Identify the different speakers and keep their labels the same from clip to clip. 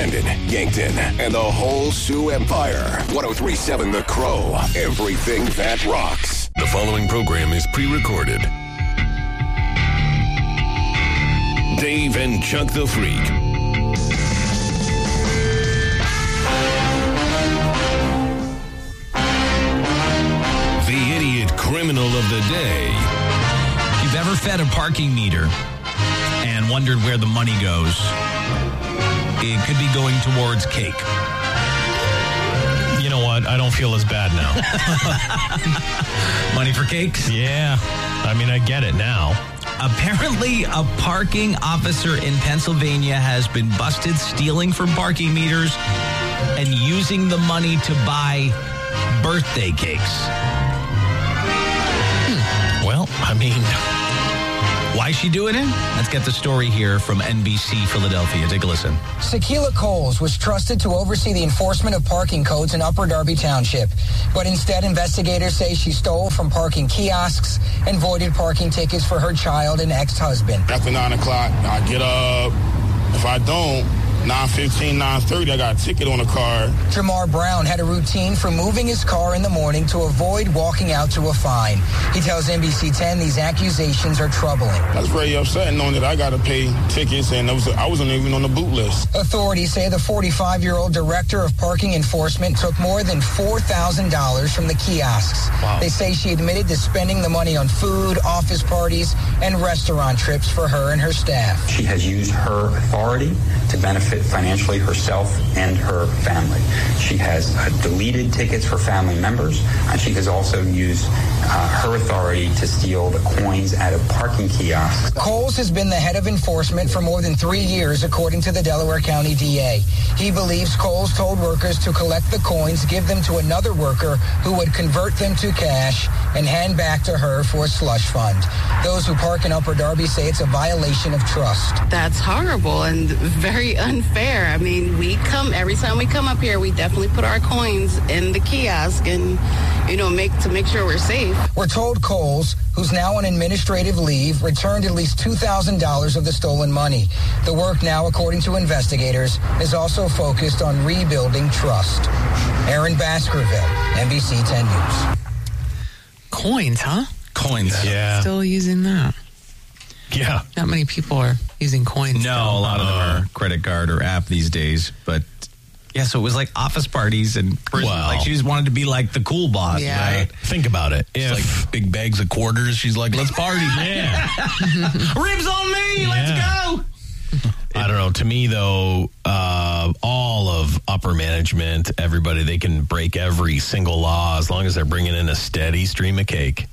Speaker 1: Brandon, Yankton, and the whole Sioux Empire. 103.7 The Crow. Everything that rocks.
Speaker 2: The following program is pre-recorded. Dave and Chuck the Freak. The idiot criminal of the day.
Speaker 3: If you've ever fed a parking meter and wondered where the money goes, it could be going towards cake.
Speaker 4: You know what? I don't feel as bad now.
Speaker 3: Money for cakes?
Speaker 4: Yeah. I mean, I get it now.
Speaker 3: Apparently, a parking officer in Pennsylvania has been busted stealing from parking meters and using the money to buy birthday cakes.
Speaker 4: Well, I mean,
Speaker 3: why is she doing it? Let's get the story here from NBC Philadelphia. Take a listen.
Speaker 5: Sakila Coles was trusted to oversee the enforcement of parking codes in Upper Darby Township. But instead, investigators say she stole from parking kiosks and voided parking tickets for her child and ex-husband.
Speaker 6: After 9 o'clock, I get up. If I don't, 9:15, 9:30, I got a ticket on the car.
Speaker 5: Jamar Brown had a routine for moving his car in the morning to avoid walking out to a fine. He tells NBC 10 these accusations are troubling.
Speaker 6: That's very upsetting knowing that I got to pay tickets, and I wasn't even on the boot list.
Speaker 5: Authorities say the 45-year-old director of parking enforcement took more than $4,000 from the kiosks.
Speaker 4: Wow.
Speaker 5: They say she admitted to spending the money on food, office parties, and restaurant trips for her and her staff.
Speaker 7: She has used her authority to benefit financially herself and her family. She has deleted tickets for family members, and she has also used her authority to steal the coins out of parking kiosks.
Speaker 5: Coles has been the head of enforcement for more than 3 years, according to the Delaware County DA. He believes Coles told workers to collect the coins, give them to another worker who would convert them to cash and hand back to her for a slush fund. Those who park in Upper Darby say it's a violation of trust.
Speaker 8: That's horrible and very unfair. I mean, every time we come up here, we definitely put our coins in the kiosk and, make sure we're safe.
Speaker 5: We're told Coles, who's now on administrative leave, returned at least $2,000 of the stolen money. The work now, according to investigators, is also focused on rebuilding trust. Aaron Baskerville, NBC 10 News.
Speaker 9: Coins, huh?
Speaker 3: Coins.
Speaker 4: Yeah.
Speaker 9: Still using that.
Speaker 4: Yeah.
Speaker 9: Not many people are using coins.
Speaker 3: No, a lot of them are credit card or app these days. But, yeah, so it was like office parties and like she just wanted to be like the cool boss, right?
Speaker 4: Think about it.
Speaker 10: It's like big bags of quarters. She's like, let's party.
Speaker 4: Yeah.
Speaker 3: Ribs on me. Let's go.
Speaker 4: I don't know. To me, though, all of upper management, everybody, they can break every single law as long as they're bringing in a steady stream of cake.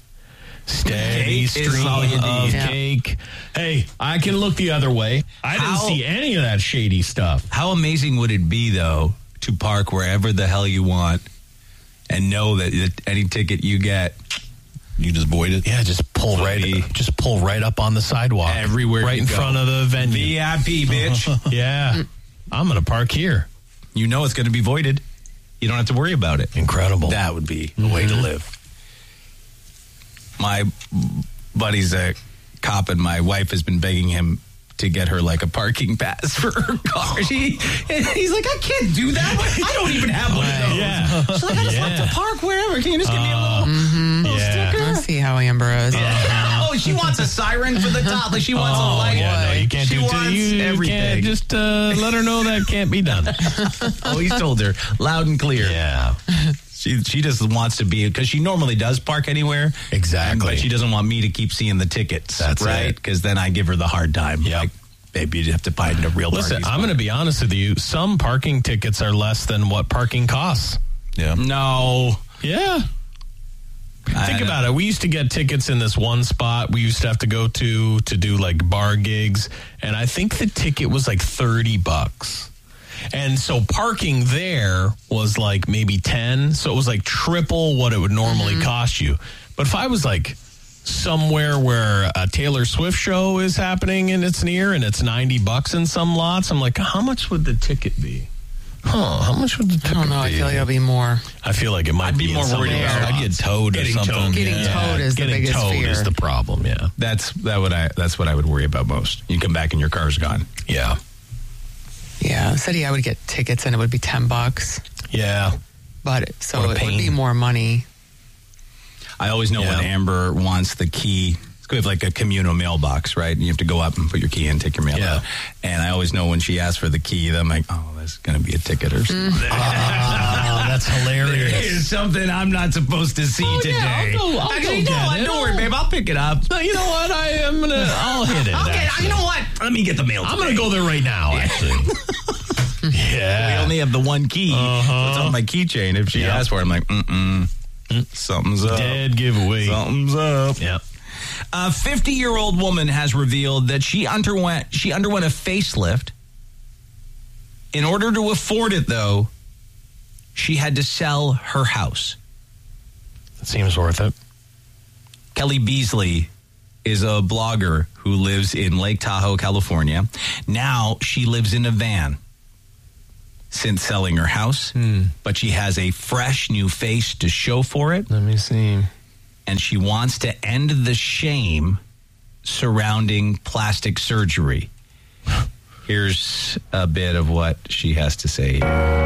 Speaker 4: Steady stream of cake. Hey, I can look the other way. I didn't see any of that shady stuff.
Speaker 3: How amazing would it be, though, to park wherever the hell you want and know that any ticket you get,
Speaker 10: you just void it?
Speaker 4: Yeah, just pull right up on the sidewalk.
Speaker 3: Everywhere
Speaker 4: right in front of the venue.
Speaker 3: VIP, bitch.
Speaker 4: Yeah. I'm going to park here.
Speaker 3: You know it's going to be voided. You don't have to worry about it.
Speaker 4: Incredible.
Speaker 3: That would be the way to live. My buddy's a cop, and my wife has been begging him to get her like a parking pass for her car. He's like, I can't do that. I don't even have one of those.
Speaker 4: Yeah.
Speaker 3: She's like, I just like to park wherever. Can you just give me a little sticker?
Speaker 9: Let's see how Amber is.
Speaker 3: Oh, she wants a siren for the top. Like she wants a light.
Speaker 4: Yeah, no, you can't
Speaker 3: she
Speaker 4: do
Speaker 3: wants everything.
Speaker 4: Can't just let her know that can't be done.
Speaker 3: Oh, he's told her loud and clear.
Speaker 4: Yeah.
Speaker 3: She just wants to be, because she normally does park anywhere.
Speaker 4: Exactly.
Speaker 3: But she doesn't want me to keep seeing the tickets.
Speaker 4: That's
Speaker 3: right. Because then I give her the hard time.
Speaker 4: Yep.
Speaker 3: Like, baby, you have to find a real parking
Speaker 4: Listen,
Speaker 3: spot.
Speaker 4: I'm going to be honest with you. Some parking tickets are less than what parking costs.
Speaker 10: Yeah.
Speaker 3: No.
Speaker 4: Yeah. Think about it. We used to get tickets in this one spot we used to have to go to do like bar gigs. And I think the ticket was like $30. And so parking there was like maybe 10. So it was like triple what it would normally cost you. But if I was like somewhere where a Taylor Swift show is happening and it's near and it's $90 in some lots, I'm like, how much would the ticket be? How much would the ticket be?
Speaker 9: I don't know. I feel like it'll be more.
Speaker 4: I feel like it might be
Speaker 3: more worried about
Speaker 4: I'd get towed or something.
Speaker 9: Getting towed is the biggest fear.
Speaker 4: Getting towed is the problem, yeah.
Speaker 3: That's what I would worry about most. You come back and your car's gone.
Speaker 4: Yeah.
Speaker 9: Yeah, said I would get tickets and it would be $10.
Speaker 4: Yeah.
Speaker 9: But so it would be more money.
Speaker 3: I always know when Amber wants the key. We have like a communal mailbox, right? And you have to go up and put your key in, take your mail out. And I always know when she asks for the key, I'm like, oh, there's going to be a ticket or something.
Speaker 4: Oh, that's hilarious.
Speaker 3: There's something I'm not supposed to see today.
Speaker 4: I'll
Speaker 3: Actually,
Speaker 4: go
Speaker 3: no,
Speaker 4: get it.
Speaker 3: don't worry, babe. I'll pick it up.
Speaker 4: No, you know what? I'll hit it.
Speaker 3: Okay,
Speaker 4: actually.
Speaker 3: you know what? Let me get the mail.
Speaker 4: I'm going to go there right now, actually. Yeah.
Speaker 3: We only have the one key. It's on my keychain. If she asks for it, I'm like, something's up.
Speaker 4: Dead giveaway.
Speaker 3: Something's up.
Speaker 4: Yep.
Speaker 3: A 50-year-old woman has revealed that she underwent a facelift. In order to afford it, though, she had to sell her house.
Speaker 4: It seems worth it.
Speaker 3: Kelly Beasley is a blogger who lives in Lake Tahoe, California. Now she lives in a van since selling her house, but she has a fresh new face to show for it.
Speaker 4: Let me see.
Speaker 3: And she wants to end the shame surrounding plastic surgery. Here's a bit of what she has to say.